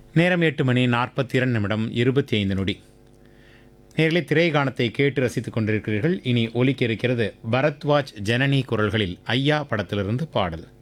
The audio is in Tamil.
நேரம் 8:42:25. நேர்களை திரைகாணத்தை கேட்டு ரசித்துக் கொண்டிருக்கிறீர்கள். இனி ஒலிக்க இருக்கிறது பரத்வாஜ் ஜனனி குரல்களில் ஐயா படத்திலிருந்து பாடல்.